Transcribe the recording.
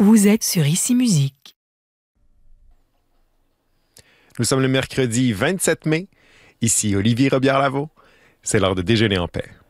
Vous êtes sur Ici Musique. Nous sommes le mercredi 27 mai. Ici Olivier Robillard-Lavaux. C'est l'heure de déjeuner en paix.